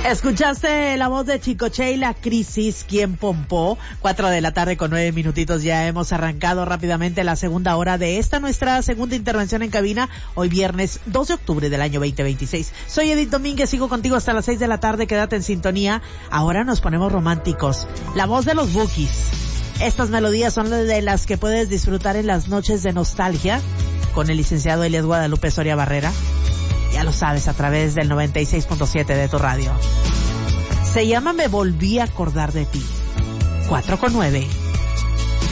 Escuchaste la voz de Chicoche y la crisis, quien pompó. 4:09 ya hemos arrancado rápidamente la segunda hora de esta nuestra segunda intervención en cabina, hoy viernes 2 de octubre del año 2026. Soy Edith Domínguez, sigo contigo hasta las 6 de la tarde, quédate en sintonía. Ahora nos ponemos románticos. La voz de los Bukis. Estas melodías son de las que puedes disfrutar en las noches de nostalgia con el licenciado Elias Guadalupe Soria Barrera. Ya lo sabes, a través del 96.7 de tu radio. Se llama Me volví a acordar de ti. 4:09.